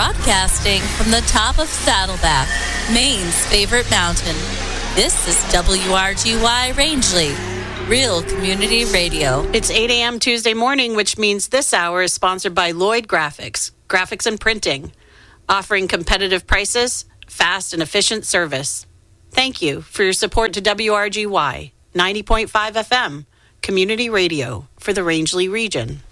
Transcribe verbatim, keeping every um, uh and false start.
Broadcasting from the top of Saddleback, Maine's favorite mountain. This is W R G Y Rangeley, Real Community Radio. It's eight a.m. Tuesday morning, which means this hour is sponsored by Lloyd Graphics, Graphics and Printing, offering competitive prices, fast and efficient service. Thank you for your support to W R G Y ninety point five F M, Community Radio for the Rangeley region.